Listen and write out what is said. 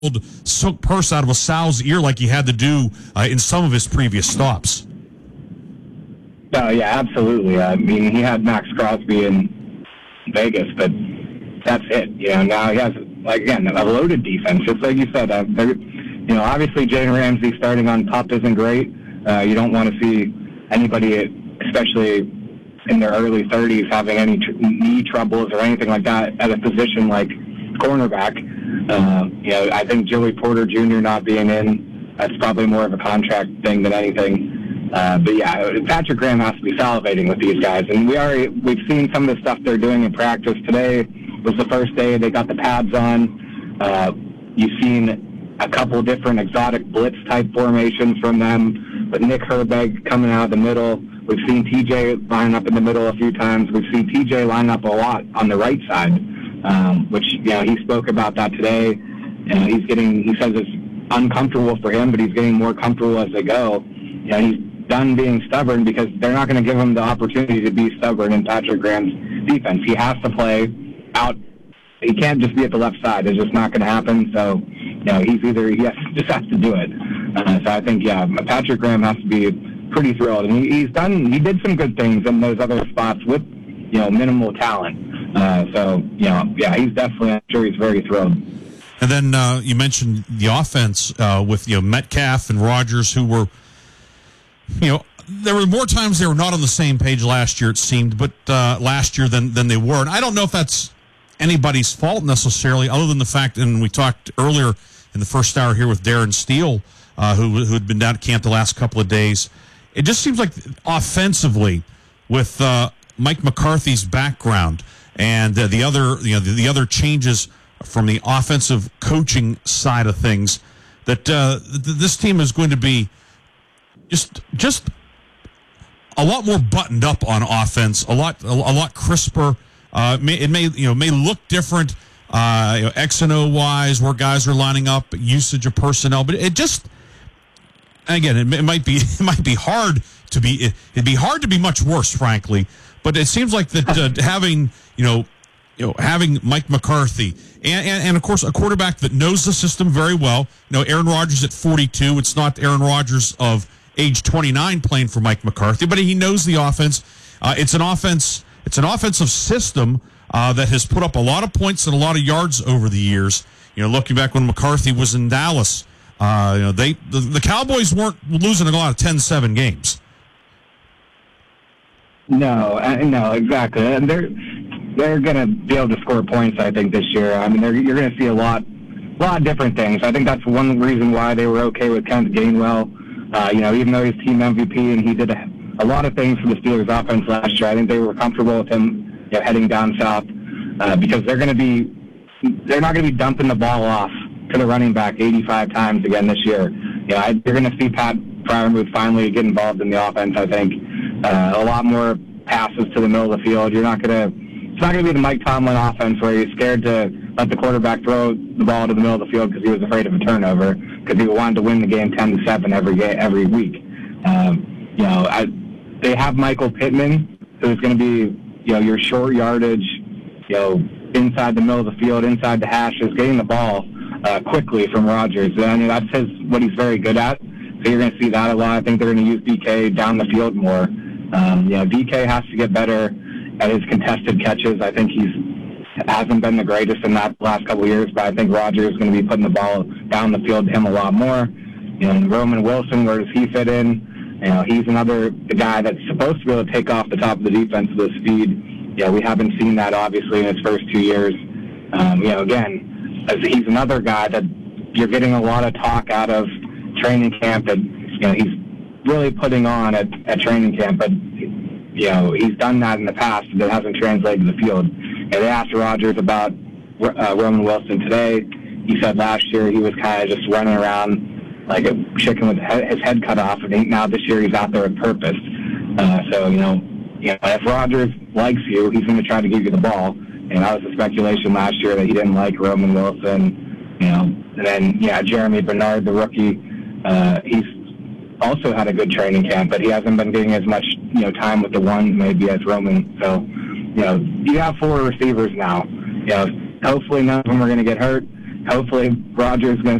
silk purse out of a sow's ear like he had to do in some of his previous stops. Oh, yeah, absolutely. I mean, he had Max Crosby in Vegas, but that's it. Now he has, again, a loaded defense. Just like you said, obviously Jalen Ramsey starting on top isn't great. You don't want to see anybody, especially in their early 30s, having any knee troubles or anything like that at a position like cornerback. I think Joey Porter Jr. not being in, that's probably more of a contract thing than anything. But yeah, Patrick Graham has to be salivating with these guys, and we've seen some of the stuff they're doing in practice. Today was the first day they got the pads on. You've seen a couple different exotic blitz type formations from them, with Nick Herbig coming out of the middle. We've seen TJ line up in the middle a few times. We've seen TJ line up a lot on the right side, which he spoke about that today. He says it's uncomfortable for him, but he's getting more comfortable as they go. He's done being stubborn because they're not going to give him the opportunity to be stubborn in Patrick Graham's defense. He has to play out. He can't just be at the left side. It's just not going to happen. So, he just has to do it. So I think, Patrick Graham has to be pretty thrilled. And he did some good things in those other spots with, minimal talent. He's definitely, I'm sure he's very thrilled. And then you mentioned the offense with, Metcalf and Rodgers, who were, there were more times they were not on the same page last year, it seemed, but last year than they were. And I don't know if that's anybody's fault necessarily, other than the fact, and we talked earlier in the first hour here with Darren Steele, who had been down at camp the last couple of days. It just seems like offensively, with Mike McCarthy's background and the other changes from the offensive coaching side of things, that this team is going to be just a lot more buttoned up on offense, a lot crisper. It may look different, X and O wise, where guys are lining up, usage of personnel, but it just, again, it might be hard to be. It'd be hard to be much worse, frankly. But it seems like that having Mike McCarthy and of course a quarterback that knows the system very well. Aaron Rodgers at 42. It's not Aaron Rodgers of age 29 playing for Mike McCarthy, but he knows the offense. It's an offensive system that has put up a lot of points and a lot of yards over the years. Looking back when McCarthy was in Dallas, the Cowboys weren't losing a lot of 10-7 games. No, exactly, and they're going to be able to score points, I think, this year. I mean, you're going to see a lot of different things. I think that's one reason why they were okay with Kent Gainwell. Even though he's team MVP and he did a lot of things for the Steelers offense last year, I think they were comfortable with him heading down south because they're not going to be dumping the ball off to the running back 85 times again this year. You're going to see Pat Freiermuth finally get involved in the offense, I think. A lot more passes to the middle of the field. It's not going to be the Mike Tomlin offense where he's scared to let the quarterback throw the ball to the middle of the field because he was afraid of a turnover, because he wanted to win the game 10-7 every week. They have Michael Pittman, who's going to be your short yardage, inside the middle of the field, inside the hashes, getting the ball quickly from Rodgers. I mean, that's what he's very good at. So you're going to see that a lot. I think they're going to use DK down the field more. DK has to get better at his contested catches. I think hasn't been the greatest in that last couple of years, but I think Rodgers is going to be putting the ball down the field to him a lot more. Roman Wilson, where does he fit in? He's the guy that's supposed to be able to take off the top of the defense with his speed. We haven't seen that, obviously, in his first 2 years. Again, he's another guy that you're getting a lot of talk out of training camp that, he's really putting on at training camp, but, he's done that in the past, but it hasn't translated to the field. They asked Rodgers about Roman Wilson today. He said last year he was kind of just running around like a chicken with his head cut off, and now this year he's out there with purpose. If Rodgers likes you, he's going to try to give you the ball. And that was the speculation last year that he didn't like Roman Wilson. And then Jeremy Bernard, the rookie, he's also had a good training camp, but he hasn't been getting as much time with the ones maybe as Roman. So you have 4 receivers now. Hopefully none of them are going to get hurt. hopefully Rodgers is going to